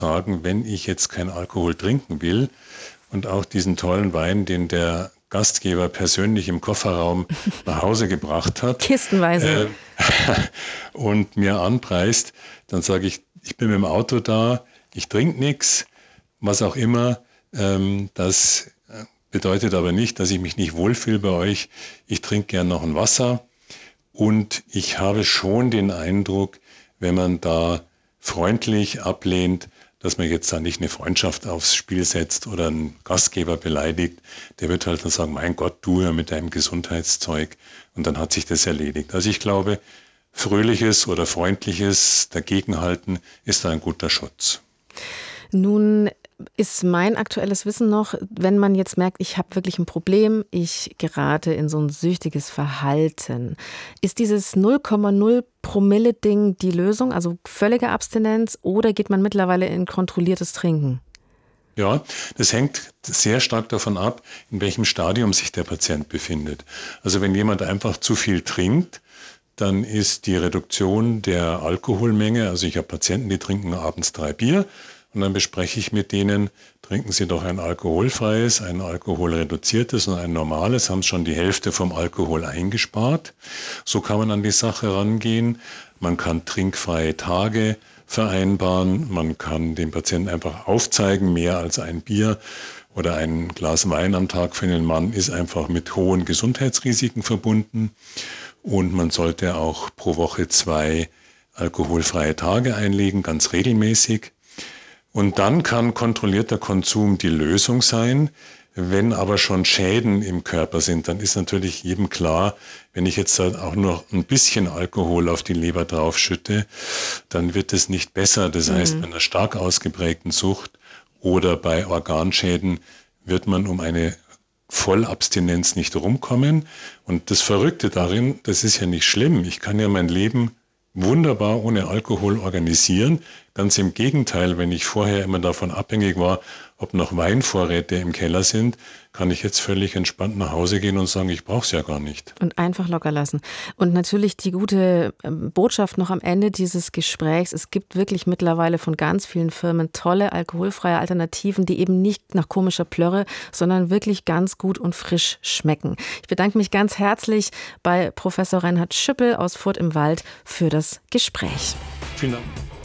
sagen, wenn ich jetzt keinen Alkohol trinken will und auch diesen tollen Wein, den der Gastgeber persönlich im Kofferraum nach Hause gebracht hat, Kistenweise. äh, und mir anpreist, dann sage ich, ich bin mit dem Auto da, ich trinke nichts, was auch immer. Das bedeutet aber nicht, dass ich mich nicht wohlfühle bei euch. Ich trinke gern noch ein Wasser und ich habe schon den Eindruck, wenn man da freundlich ablehnt, dass man jetzt da nicht eine Freundschaft aufs Spiel setzt oder einen Gastgeber beleidigt, der wird halt dann sagen, mein Gott, du ja mit deinem Gesundheitszeug, und dann hat sich das erledigt. Also ich glaube, fröhliches oder freundliches Dagegenhalten ist da ein guter Schutz. Nun ist mein aktuelles Wissen noch, wenn man jetzt merkt, ich habe wirklich ein Problem, ich gerate in so ein süchtiges Verhalten. Ist dieses 0,0 Promille-Ding die Lösung, also völlige Abstinenz, oder geht man mittlerweile in kontrolliertes Trinken? Ja, das hängt sehr stark davon ab, in welchem Stadium sich der Patient befindet. Also wenn jemand einfach zu viel trinkt, dann ist die Reduktion der Alkoholmenge, also ich habe Patienten, die trinken abends 3 Bier und dann bespreche ich mit denen, trinken Sie doch ein alkoholfreies, ein alkoholreduziertes und ein normales, haben schon die Hälfte vom Alkohol eingespart. So kann man an die Sache rangehen. Man kann trinkfreie Tage vereinbaren. Man kann dem Patienten einfach aufzeigen, mehr als ein Bier oder ein Glas Wein am Tag für einen Mann ist einfach mit hohen Gesundheitsrisiken verbunden. Und man sollte auch pro Woche 2 alkoholfreie Tage einlegen, ganz regelmäßig. Und dann kann kontrollierter Konsum die Lösung sein. Wenn aber schon Schäden im Körper sind, dann ist natürlich jedem klar, wenn ich jetzt halt auch nur ein bisschen Alkohol auf die Leber draufschütte, dann wird es nicht besser. Das heißt, bei einer stark ausgeprägten Sucht oder bei Organschäden wird man um eine Vollabstinenz nicht rumkommen. Und das Verrückte darin, das ist ja nicht schlimm. Ich kann ja mein Leben wunderbar ohne Alkohol organisieren. Ganz im Gegenteil, wenn ich vorher immer davon abhängig war, ob noch Weinvorräte im Keller sind, kann ich jetzt völlig entspannt nach Hause gehen und sagen, ich brauche es ja gar nicht. Und einfach locker lassen. Und natürlich die gute Botschaft noch am Ende dieses Gesprächs. Es gibt wirklich mittlerweile von ganz vielen Firmen tolle alkoholfreie Alternativen, die eben nicht nach komischer Plörre, sondern wirklich ganz gut und frisch schmecken. Ich bedanke mich ganz herzlich bei Professor Reinhard Schüppel aus Furth im Wald für das Gespräch. Vielen Dank.